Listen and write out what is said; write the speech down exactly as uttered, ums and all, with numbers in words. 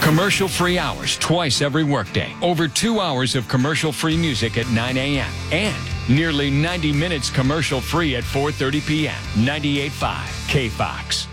Commercial-free hours twice every workday. Over two hours of commercial-free music at nine a.m. And nearly ninety minutes commercial-free at four thirty p.m. ninety-eight point five K Fox.